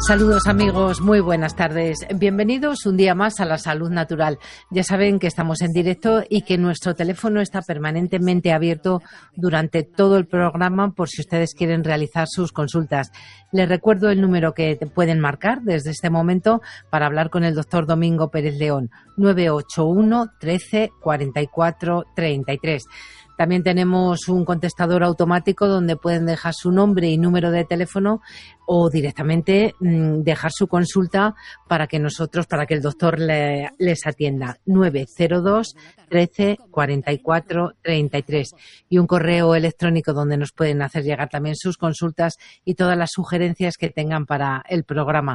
Saludos amigos, muy buenas tardes. Bienvenidos un día más a La Salud Natural. Ya saben que estamos en directo y que nuestro teléfono está permanentemente abierto durante todo el programa por si ustedes quieren realizar sus consultas. Les recuerdo el número que pueden marcar desde este momento para hablar con el doctor Domingo Pérez León, 981 13 44 33. También tenemos un contestador automático donde pueden dejar su nombre y número de teléfono o directamente dejar su consulta para que el doctor les atienda. 902 13 44 33 y un correo electrónico donde nos pueden hacer llegar también sus consultas y todas las sugerencias que tengan para el programa.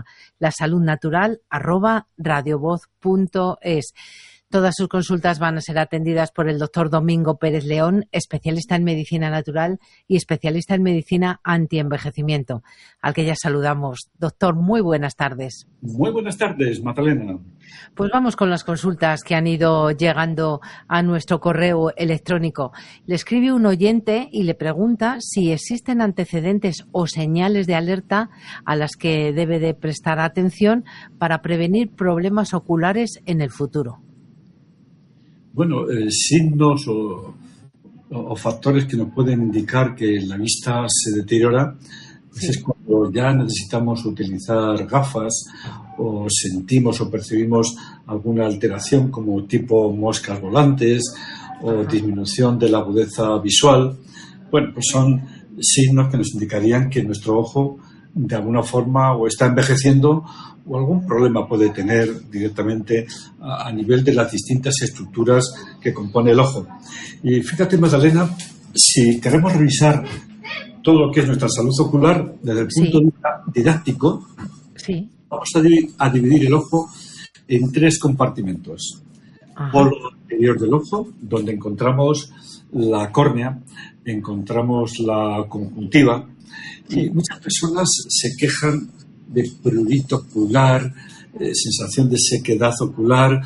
lasaludnatural@radiovoz.es. Todas sus consultas van a ser atendidas por el doctor Domingo Pérez León, especialista en medicina natural y especialista en medicina antienvejecimiento, al que ya saludamos. Doctor, muy buenas tardes. Muy buenas tardes, Magdalena. Pues vamos con las consultas que han ido llegando a nuestro correo electrónico. Le escribe un oyente y le pregunta si existen antecedentes o señales de alerta a las que debe de prestar atención para prevenir problemas oculares en el futuro. Bueno, signos o factores que nos pueden indicar que la vista se deteriora, pues sí. Es cuando ya necesitamos utilizar gafas o sentimos o percibimos alguna alteración como tipo moscas volantes o disminución de la agudeza visual. Bueno, pues son signos que nos indicarían que nuestro ojo de alguna forma o está envejeciendo o algún problema puede tener directamente a nivel de las distintas estructuras que compone el ojo. Y fíjate, Magdalena, si queremos revisar todo lo que es nuestra salud ocular desde el punto de vista didáctico, vamos a dividir el ojo en 3 compartimentos. Polo anterior del ojo, donde encontramos la córnea, encontramos la conjuntiva, y muchas personas se quejan de prurito ocular, sensación de sequedad ocular,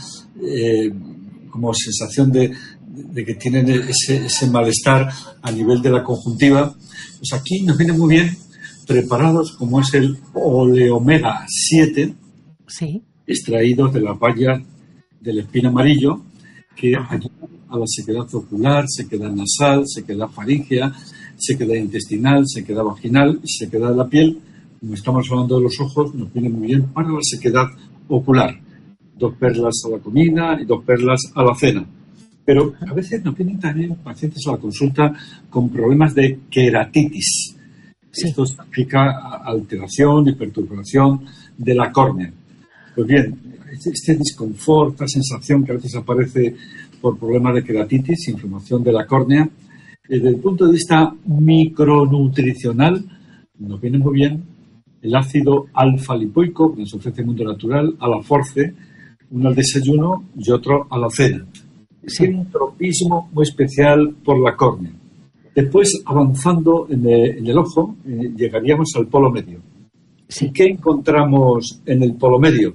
como sensación de que tienen ese malestar a nivel de la conjuntiva. Pues aquí nos viene muy bien preparados como es el Oleomega 7, extraído de la valla del espino amarillo, que ayuda a la sequedad ocular, sequedad nasal, sequedad faríngea, sequedad intestinal, sequedad vaginal y sequedad de la piel. Como estamos hablando de los ojos, nos viene muy bien para la sequedad ocular. 2 perlas a la comida y 2 perlas a la cena. Pero a veces nos vienen también pacientes a la consulta con problemas de queratitis. Esto significa alteración y perturbación de la córnea. Pues bien, este disconfort, esta sensación que a veces aparece por problemas de queratitis, inflamación de la córnea, desde el punto de vista micronutricional, nos viene muy bien el ácido alfa-lipoico que nos ofrece el mundo natural, a la force, uno al desayuno y otro a la cena. Tiene un tropismo muy especial por la córnea. Después, avanzando en el ojo, llegaríamos al polo medio. ¿Y qué encontramos en el polo medio?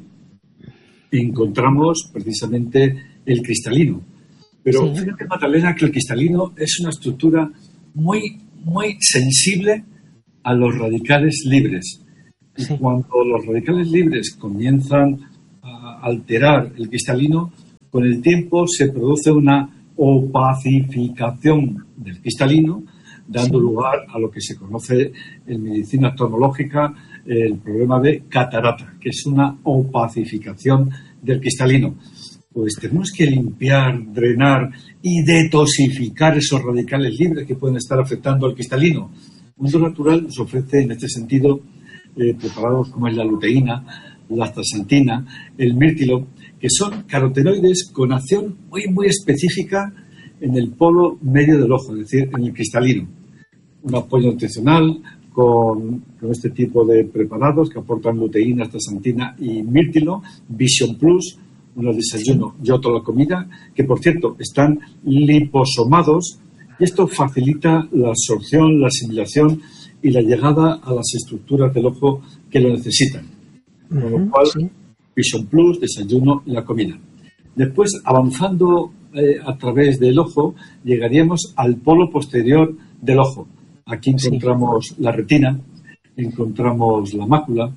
Encontramos precisamente el cristalino. Pero fíjate, Magdalena, que el cristalino es una estructura muy, muy sensible a los radicales libres. Y cuando los radicales libres comienzan a alterar el cristalino, con el tiempo se produce una opacificación del cristalino, dando lugar a lo que se conoce en medicina oftalmológica el problema de catarata, que es una opacificación del cristalino. Pues tenemos que limpiar, drenar y detoxificar esos radicales libres que pueden estar afectando al cristalino. El mundo natural nos ofrece en este sentido preparados como es la luteína, la astaxantina, el mirtilo, que son carotenoides con acción muy, muy específica en el polo medio del ojo, es decir, en el cristalino. Un apoyo nutricional con este tipo de preparados que aportan luteína, astaxantina y mirtilo, Vision Plus, uno al desayuno y otro a la comida, que por cierto están liposomados, y esto facilita la absorción, la asimilación y la llegada a las estructuras del ojo que lo necesitan. Con lo cual, Vision Plus, desayuno y la comida. Después, avanzando a través del ojo, llegaríamos al polo posterior del ojo. Aquí encontramos la retina, encontramos la mácula,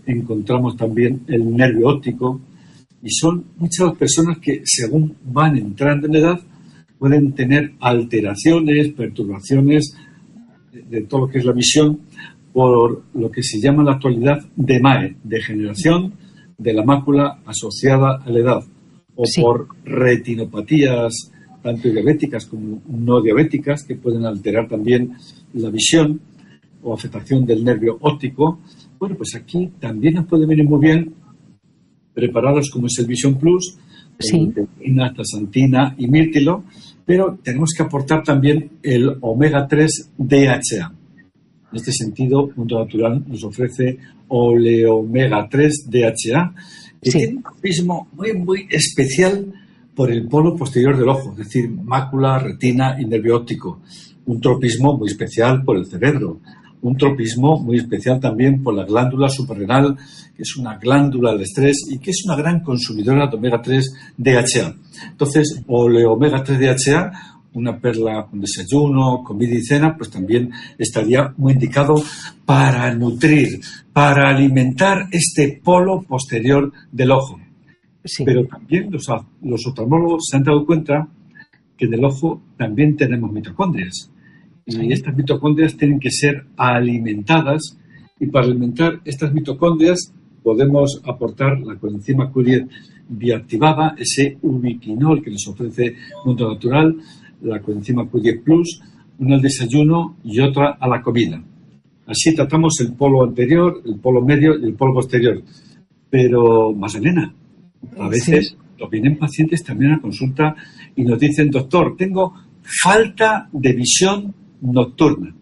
encontramos también el nervio óptico, y son muchas las personas que, según van entrando en edad, pueden tener alteraciones, perturbaciones de todo lo que es la visión, por lo que se llama en la actualidad DMAE, degeneración de la mácula asociada a la edad, o por retinopatías tanto diabéticas como no diabéticas, que pueden alterar también la visión, o afectación del nervio óptico. Bueno, pues aquí también nos puede venir muy bien preparados como es el Vision Plus, con teobrina, astaxantina y mirtilo, pero tenemos que aportar también el omega 3 DHA. En este sentido, Mundo Natural nos ofrece oleomega 3 DHA, que tiene un tropismo muy, muy especial por el polo posterior del ojo, es decir, mácula, retina y nervio óptico. Un tropismo muy especial por el cerebro. Un tropismo muy especial también por la glándula suprarrenal, que es una glándula del estrés y que es una gran consumidora de omega 3 DHA. Entonces, omega 3 DHA, una perla con desayuno, comida y cena, pues también estaría muy indicado para nutrir, para alimentar este polo posterior del ojo. Pero también los oftalmólogos se han dado cuenta que en el ojo también tenemos mitocondrias. Y estas mitocondrias tienen que ser alimentadas, y para alimentar estas mitocondrias podemos aportar la coenzima Q10 bioactivada, ese ubiquinol que nos ofrece Mundo Natural, la coenzima Q10 Plus, una al desayuno y otra a la comida. Así tratamos el polo anterior, el polo medio y el polo posterior. Pero, Magdalena, a veces nos vienen pacientes también a consulta y nos dicen: doctor, tengo falta de visión nocturna.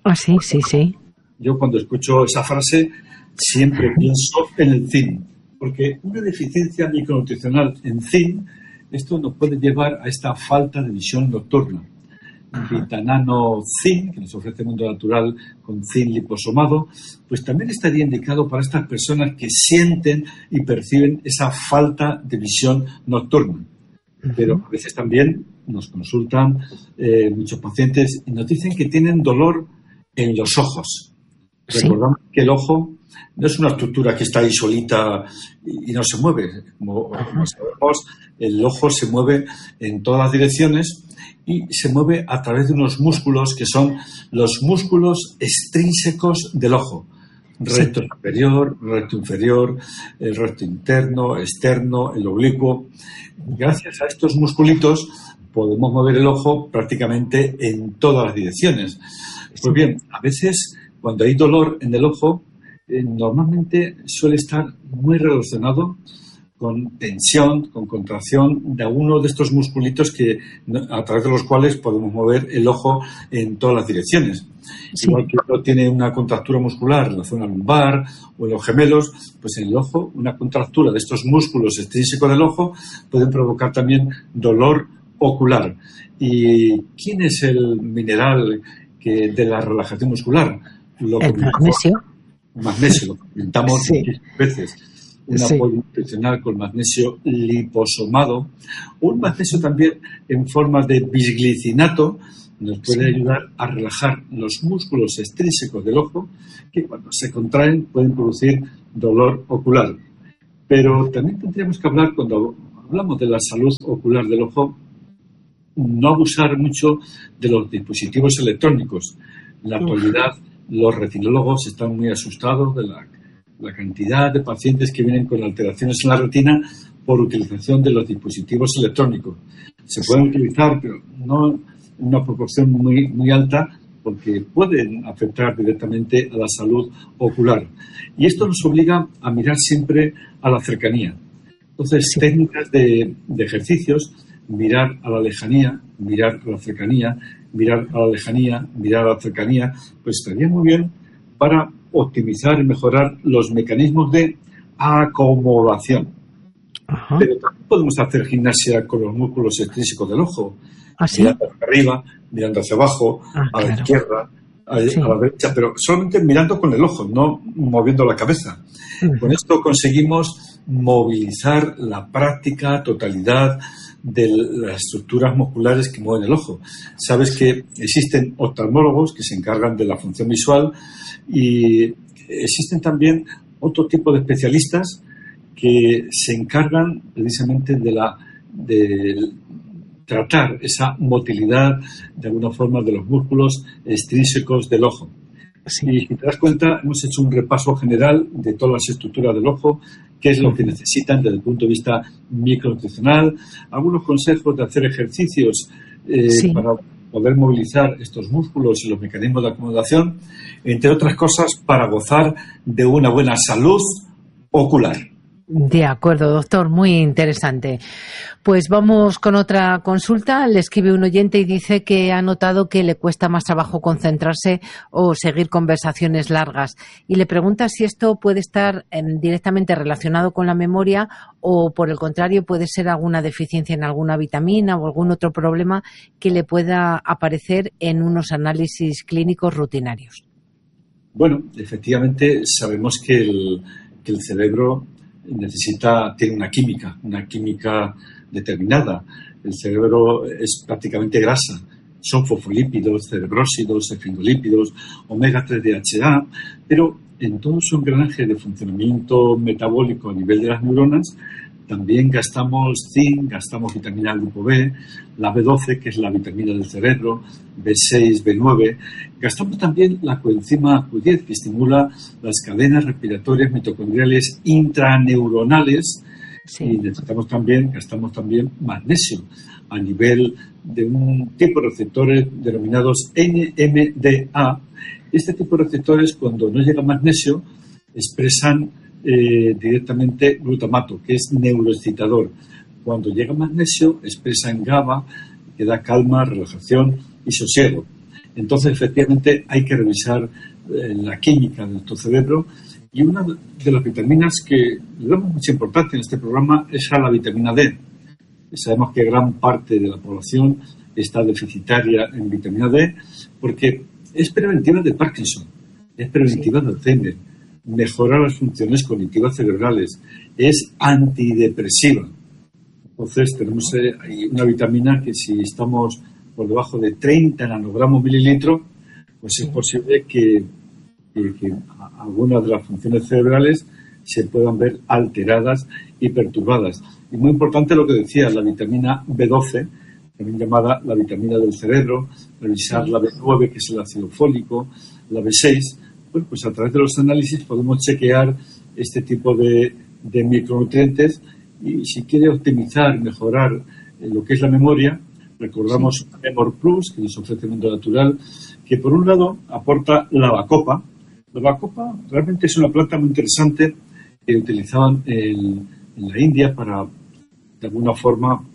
Sí. Yo cuando escucho esa frase siempre pienso en el zinc, porque una deficiencia micronutricional en zinc, esto nos puede llevar a esta falta de visión nocturna. Vitanano zinc, que nos ofrece Mundo Natural con zinc liposomado, pues también estaría indicado para estas personas que sienten y perciben esa falta de visión nocturna. Pero a veces también nos consultan muchos pacientes y nos dicen que tienen dolor en los ojos. Recordamos que el ojo no es una estructura que está ahí solita y no se mueve. Como sabemos, el ojo se mueve en todas las direcciones y se mueve a través de unos músculos que son los músculos extrínsecos del ojo. Recto superior, recto inferior, el recto interno, externo, el oblicuo. Gracias a estos musculitos podemos mover el ojo prácticamente en todas las direcciones. Pues bien, a veces cuando hay dolor en el ojo, normalmente suele estar muy relacionado con tensión, con contracción de alguno de estos musculitos a través de los cuales podemos mover el ojo en todas las direcciones. Igual que uno tiene una contractura muscular en la zona lumbar o en los gemelos, pues en el ojo una contractura de estos músculos extrínsecos del ojo pueden provocar también dolor ocular. ¿Y quién es el mineral de la relajación muscular? El magnesio. Magnesio, lo comentamos muchas veces. Un apoyo nutricional con magnesio liposomado. Un magnesio también en forma de bisglicinato nos puede ayudar a relajar los músculos extrínsecos del ojo, que cuando se contraen pueden producir dolor ocular. Pero también tendríamos que hablar, cuando hablamos de la salud ocular del ojo, no abusar mucho de los dispositivos electrónicos. En la actualidad, los retinólogos están muy asustados de la cantidad de pacientes que vienen con alteraciones en la retina por utilización de los dispositivos electrónicos. Se pueden utilizar, pero no en una proporción muy, muy alta, porque pueden afectar directamente a la salud ocular. Y esto nos obliga a mirar siempre a la cercanía. Entonces, técnicas de ejercicios: mirar a la lejanía, mirar a la cercanía, mirar a la lejanía, mirar a la cercanía, pues estaría muy bien para optimizar y mejorar los mecanismos de acomodación. Pero también podemos hacer gimnasia con los músculos extrínsecos del ojo, mirando hacia arriba, mirando hacia abajo, a la izquierda, a la derecha, pero solamente mirando con el ojo, no moviendo la cabeza. Con esto conseguimos movilizar la práctica totalidad de las estructuras musculares que mueven el ojo. Sabes que existen oftalmólogos que se encargan de la función visual y existen también otro tipo de especialistas que se encargan precisamente de tratar esa motilidad, de alguna forma, de los músculos extrínsecos del ojo. Sí. Y si te das cuenta, hemos hecho un repaso general de todas las estructuras del ojo, qué es lo que necesitan desde el punto de vista micronutricional, algunos consejos de hacer ejercicios para poder movilizar estos músculos y los mecanismos de acomodación, entre otras cosas, para gozar de una buena salud ocular. De acuerdo, doctor, muy interesante. Pues vamos con otra consulta. Le escribe un oyente y dice que ha notado que le cuesta más trabajo concentrarse o seguir conversaciones largas. Y le pregunta si esto puede estar directamente relacionado con la memoria o, por el contrario, puede ser alguna deficiencia en alguna vitamina o algún otro problema que le pueda aparecer en unos análisis clínicos rutinarios. Bueno, efectivamente sabemos que el cerebro tiene una química determinada. El cerebro es prácticamente grasa. Son fosfolípidos, cerebrósidos, esfingolípidos, omega 3 DHA, pero en todo su engranaje de funcionamiento metabólico a nivel de las neuronas también gastamos zinc, gastamos vitamina grupo B, la B12, que es la vitamina del cerebro, B6, B9. Gastamos también la coenzima Q10, que estimula las cadenas respiratorias mitocondriales intraneuronales. Sí. Y gastamos también magnesio a nivel de un tipo de receptores denominados NMDA. Este tipo de receptores, cuando no llega magnesio, expresan directamente glutamato, que es neuroexcitador. Cuando llega magnesio, expresan GABA, que da calma, relajación y sosiego. Entonces, efectivamente, hay que revisar la química de nuestro cerebro, y una de las vitaminas que le damos mucha importancia en este programa es a la vitamina D. Sabemos que gran parte de la población está deficitaria en vitamina D porque es preventiva de Parkinson, es preventiva de Alzheimer, mejora las funciones cognitivas cerebrales, es antidepresiva. Entonces tenemos una vitamina que, si estamos por debajo de 30 nanogramos mililitro, pues es posible que algunas de las funciones cerebrales se puedan ver alteradas y perturbadas. Y muy importante lo que decía, la vitamina B12, también llamada la vitamina del cerebro, revisar la B9, que es el ácido fólico, la B6. Bueno, pues a través de los análisis podemos chequear este tipo de micronutrientes, y si quiere optimizar, mejorar lo que es la memoria, recordamos Memor Plus, que nos ofrece el Mundo Natural, que por un lado aporta la bacopa. La bacopa realmente es una planta muy interesante que utilizaban en la India para, de alguna forma,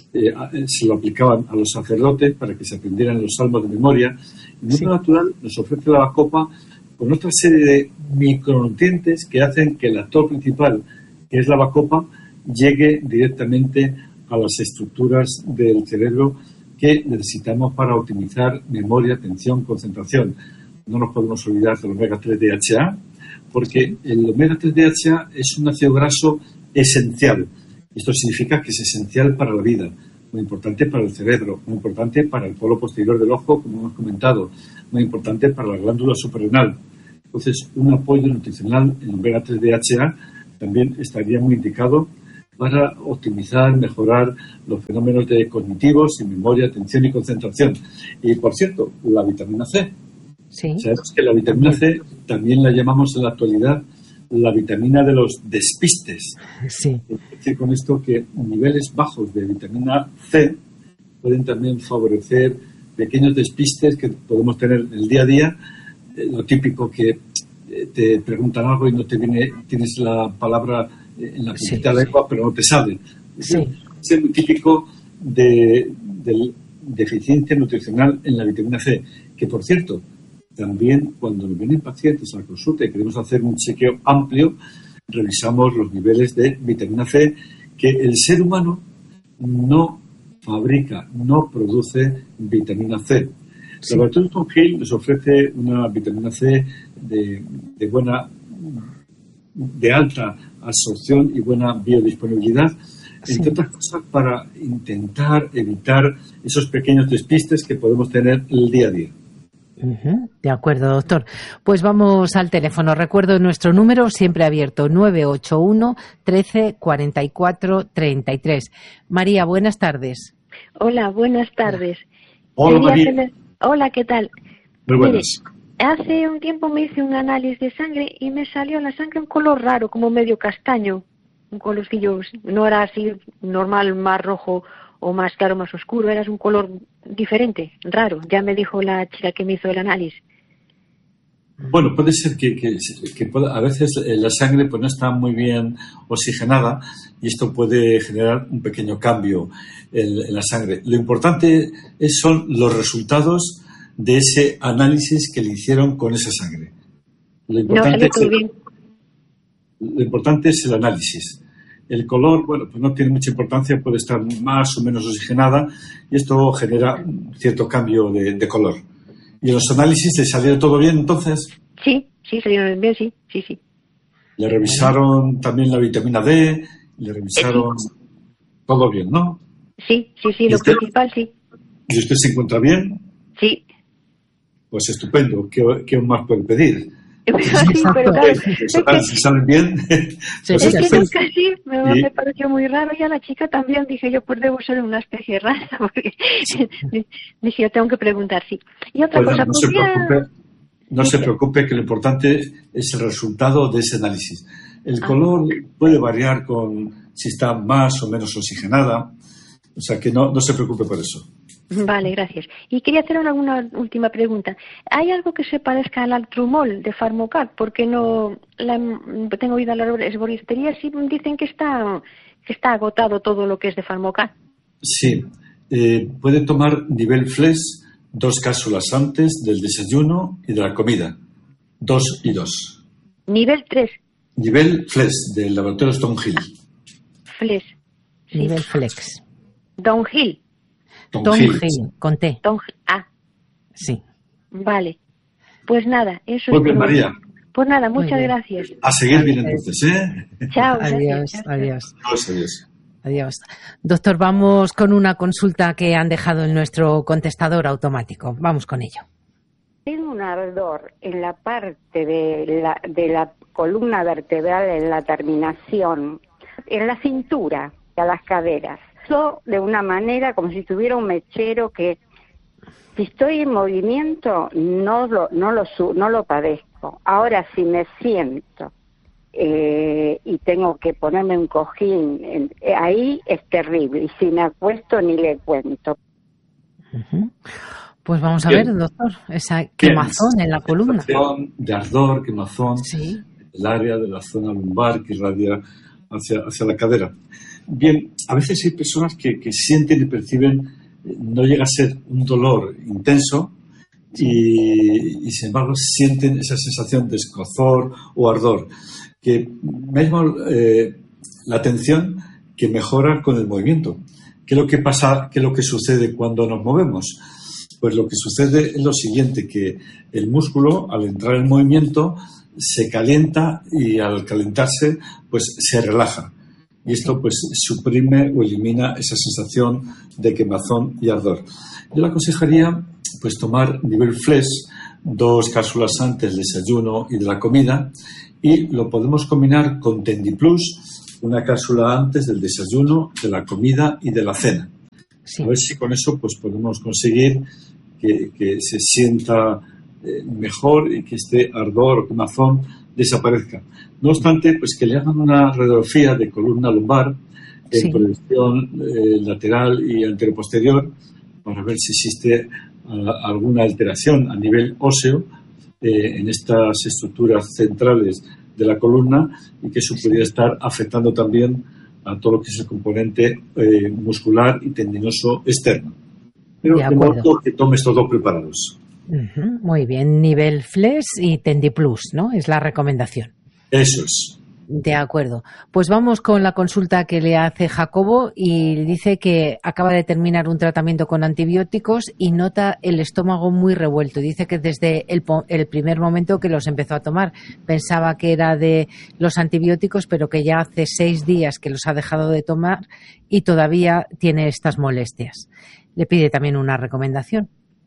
se lo aplicaban a los sacerdotes para que se aprendieran los salmos de memoria. El Mundo Natural nos ofrece la bacopa con otra serie de micronutrientes que hacen que el actor principal, que es la bacopa, llegue directamente a las estructuras del cerebro que necesitamos para optimizar memoria, atención, concentración. No nos podemos olvidar del omega 3 DHA, porque el omega 3 DHA es un ácido graso esencial. Esto significa que es esencial para la vida, muy importante para el cerebro, muy importante para el polo posterior del ojo, como hemos comentado, muy importante para la glándula suprarrenal. Entonces, un apoyo nutricional en omega 3 DHA también estaría muy indicado para optimizar, mejorar los fenómenos cognitivos y memoria, atención y concentración. Y, por cierto, la vitamina C. Sí. Sabemos que la vitamina C también la llamamos en la actualidad la vitamina de los despistes. Sí. Es decir, con esto que niveles bajos de vitamina C pueden también favorecer pequeños despistes que podemos tener en el día a día. Lo típico que te preguntan algo y no te viene, tienes la palabra en la puntita de la lengua, pero no te sale. Sí. Es muy típico de deficiencia nutricional en la vitamina C, que, por cierto, también cuando nos vienen pacientes a la consulta y queremos hacer un chequeo amplio, revisamos los niveles de vitamina C, que el ser humano no fabrica, no produce vitamina C. Sí. Laboratorio Tom Hill nos ofrece una vitamina C de alta absorción y buena biodisponibilidad, entre otras cosas para intentar evitar esos pequeños despistes que podemos tener el día a día. De acuerdo, doctor. Pues vamos al teléfono. Recuerdo nuestro número siempre abierto, 981 13 44 33. María, buenas tardes. Hola, buenas tardes. Hola, María. Hola, ¿qué tal? Muy buenas. Mire, hace un tiempo me hice un análisis de sangre y me salió la sangre un color raro, como medio castaño. Un colorcillo, no era así normal, más rojo o más claro, más oscuro, era un color diferente, raro. Ya me dijo la chica que me hizo el análisis. Bueno, puede ser que a veces la sangre pues no está muy bien oxigenada y esto puede generar un pequeño cambio en la sangre. Lo importante son los resultados de ese análisis que le hicieron con esa sangre. Lo importante es el análisis. El color, bueno, pues no tiene mucha importancia, puede estar más o menos oxigenada y esto genera un cierto cambio de color. ¿Y en los análisis le salió todo bien entonces? Sí, salieron bien, sí. Le revisaron también la vitamina D, le revisaron todo bien, ¿no? Sí, lo principal, sí. ¿Y usted se encuentra bien? Sí. Pues estupendo, ¿qué más puede pedir? Sí, pero claro, Si salen bien, pues es que nunca sí, me pareció muy raro y a la chica también dije yo, pues debo ser una especie rara, porque dije yo tengo que preguntar, sí. Y otra pues cosa, no se preocupe, que lo importante es el resultado de ese análisis. El color puede variar si está más o menos oxigenada, o sea que no se preocupe por eso. Vale, gracias. Y quería hacer una última pregunta. ¿Hay algo que se parezca al Altrumol de Farmocat? Porque no tengo oído a las herboristerías y dicen que está agotado todo lo que es de Farmocat. Sí. Puede tomar nivel Flex 2 cápsulas antes del desayuno y de la comida. 2 y 2. Nivel 3. Nivel Flex del laboratorio Stonehill. Flex. Sí. Nivel Flex. Downhill. Downhill, con T. Sí. Vale. Pues nada, eso Muy bien, María. Pues nada, muchas gracias. A seguir bien entonces, ¿eh? Chao. Adiós. Doctor, vamos con una consulta que han dejado en nuestro contestador automático. Vamos con ello. Tengo un ardor en la parte de la columna vertebral, en la terminación, en la cintura y a las caderas. De una manera como si tuviera un mechero que si estoy en movimiento no lo padezco. Ahora si me siento y tengo que ponerme un cojín, ahí es terrible. Y si me acuesto ni le cuento. Pues vamos a ver, doctor, esa quemazón en la columna. De ardor, quemazón, sí. El área de la zona lumbar que irradia hacia la cadera. Bien, a veces hay personas que sienten y perciben, no llega a ser un dolor intenso y sin embargo sienten esa sensación de escozor o ardor, que me ha llamado la atención que mejora con el movimiento. ¿Qué es lo que pasa? ¿Qué es lo que sucede cuando nos movemos? Pues lo que sucede es lo siguiente, que el músculo al entrar en movimiento se calienta y al calentarse pues se relaja. Y esto pues suprime o elimina esa sensación de quemazón y ardor. Yo le aconsejaría pues tomar nivel Flex 2 cápsulas antes del desayuno y de la comida y lo podemos combinar con Tendiplus, una cápsula antes del desayuno, de la comida y de la cena. Sí. A ver si con eso pues podemos conseguir que se sienta mejor y que este ardor o quemazón desaparezca. No obstante, pues que le hagan una radiografía de columna lumbar en proyección lateral y anteroposterior para ver si existe alguna alteración a nivel óseo en estas estructuras centrales de la columna y que eso pudiera estar afectando también a todo lo que es el componente muscular y tendinoso externo. Pero de modo que tome estos dos preparados. Muy bien, nivel Flex y Tendiplus, ¿no? Es la recomendación. Eso es. De acuerdo. Pues vamos con la consulta que le hace Jacobo y dice que acaba de terminar un tratamiento con antibióticos y nota el estómago muy revuelto. Dice que desde el primer momento que los empezó a tomar pensaba que era de los antibióticos, pero que ya hace 6 días que los ha dejado de tomar y todavía tiene estas molestias. Le pide también una recomendación.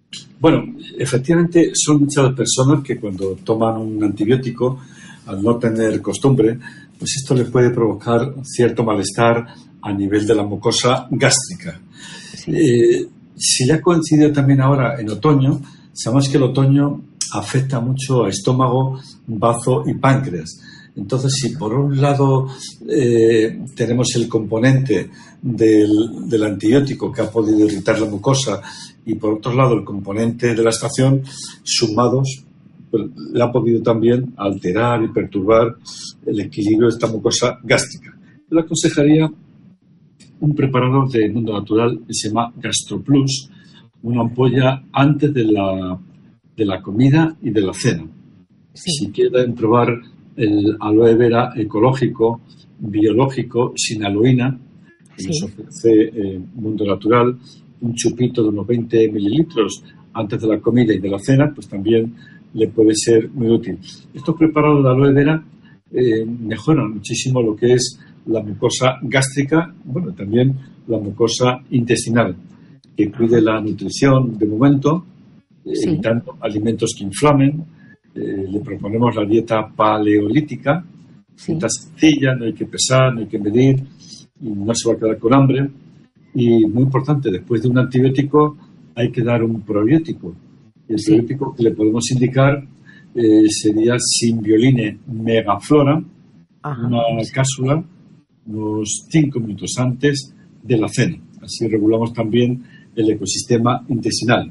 Bueno, efectivamente son muchas personas que cuando toman un antibiótico, al no tener costumbre, pues esto les puede provocar cierto malestar a nivel de la mucosa gástrica. Sí. Si ya coincide también ahora en otoño, sabemos que el otoño afecta mucho a estómago, bazo y páncreas. Entonces, si por un lado tenemos el componente del antibiótico que ha podido irritar la mucosa y por otro lado el componente de la estación, sumados, pues, le ha podido también alterar y perturbar el equilibrio de esta mucosa gástrica. Yo le aconsejaría un preparado de Mundo Natural que se llama GastroPlus, una ampolla antes de la comida y de la cena. Sí. Si quieren probar el aloe vera ecológico, biológico, sin aloína, que sí, nos ofrece Mundo Natural, un chupito de unos 20 mililitros antes de la comida y de la cena, pues también le puede ser muy útil. Estos preparados de aloe vera mejoran muchísimo lo que es la mucosa gástrica, bueno, también la mucosa intestinal, que cuide la nutrición de momento, sí, evitando alimentos que inflamen. Le proponemos la dieta paleolítica, sí, dieta sencilla, no hay que pesar, no hay que medir, y no se va a quedar con hambre. Y muy importante, después de un antibiótico hay que dar un probiótico. Y el probiótico que le podemos indicar sería Symbioline Megaflora, una cápsula unos 5 minutos antes de la cena. Así regulamos también el ecosistema intestinal.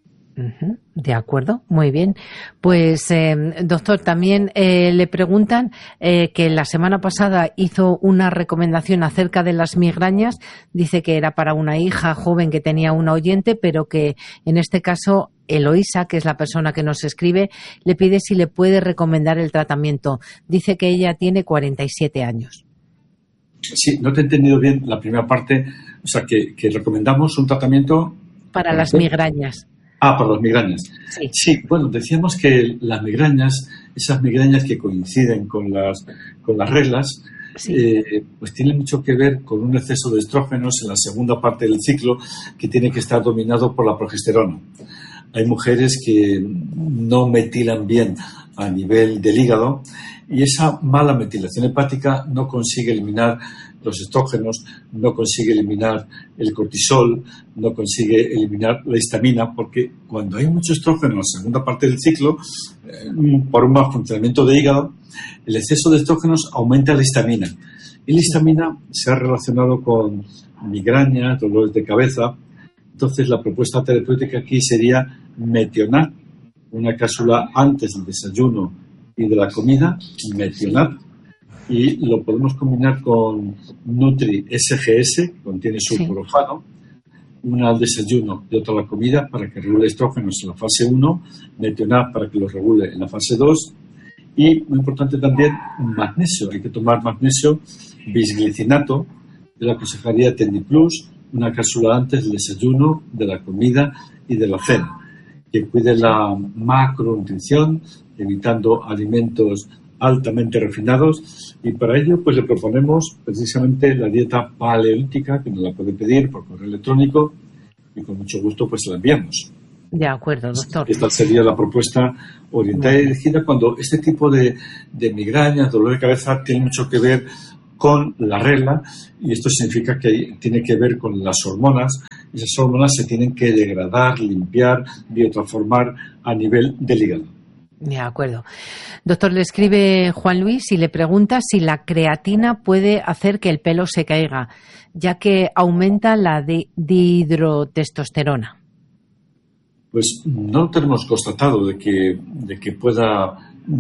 De acuerdo, muy bien. Pues, doctor, también le preguntan que la semana pasada hizo una recomendación acerca de las migrañas. Dice que era para una hija joven que tenía una oyente, pero que en este caso Eloísa, que es la persona que nos escribe, le pide si le puede recomendar el tratamiento. Dice que ella tiene 47 años. Sí, no te he entendido bien la primera parte. O sea, que recomendamos un tratamiento para las migrañas. Para las migrañas. Sí. Sí, bueno, decíamos que las migrañas, esas migrañas que coinciden con las reglas, sí, pues tienen mucho que ver con un exceso de estrógenos en la segunda parte del ciclo que tiene que estar dominado por la progesterona. Hay mujeres que no metilan bien a nivel del hígado y esa mala metilación hepática no consigue eliminar los estrógenos, no consigue eliminar el cortisol, no consigue eliminar la histamina, porque cuando hay mucho estrógeno en la segunda parte del ciclo, por un mal funcionamiento de hígado, el exceso de estrógenos aumenta la histamina. Y la histamina se ha relacionado con migrañas, dolores de cabeza. Entonces, la propuesta terapéutica aquí sería Metionat, una cápsula antes del desayuno y de la comida, Metionat. Y lo podemos combinar con Nutri SGS, que contiene sulforafano, una al desayuno y otra a la comida para que regule estrógenos en la fase 1, Metionat para que los regule en la fase 2 y, muy importante también, magnesio. Hay que tomar magnesio bisglicinato de la aconsejaría Tendiplus, una cápsula antes del desayuno, de la comida y de la cena, que cuide la macronutrición, evitando alimentos altamente refinados, y para ello pues le proponemos precisamente la dieta paleolítica, que nos la puede pedir por correo electrónico y con mucho gusto pues se la enviamos. De acuerdo, doctor. Esta sería la propuesta orientada y dirigida cuando este tipo de migrañas, dolor de cabeza tiene mucho que ver con la regla, y esto significa que tiene que ver con las hormonas. Esas hormonas se tienen que degradar, limpiar, biotransformar a nivel del hígado. De acuerdo. Doctor, le escribe Juan Luis y le pregunta si la creatina puede hacer que el pelo se caiga, ya que aumenta la dihidrotestosterona. Pues no tenemos constatado de que pueda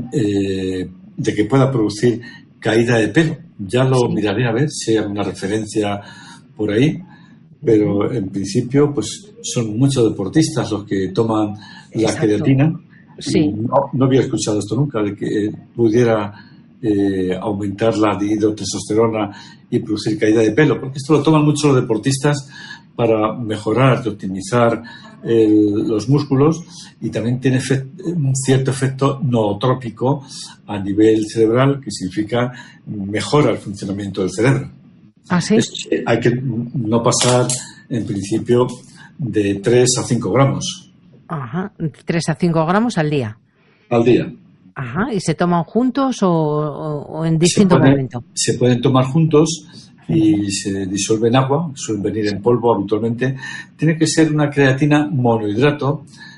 producir caída de pelo. Ya lo miraré a ver si hay alguna referencia por ahí, pero en principio pues son muchos deportistas los que toman la creatina. Sí. No había escuchado esto nunca, de que pudiera aumentar la dihidrotestosterona y producir caída de pelo, porque esto lo toman mucho los deportistas para mejorar y optimizar los músculos, y también tiene un cierto efecto nootrópico a nivel cerebral, que significa mejora el funcionamiento del cerebro. ¿Ah, sí? Hay que no pasar, en principio, de 3 a 5 gramos. Ajá, 3 a 5 gramos al día. Al día. Ajá, ¿y se toman juntos o en distintos momentos? Se pueden tomar juntos y se disuelve en agua, suelen venir en polvo habitualmente. Tiene que ser una creatina monohidrato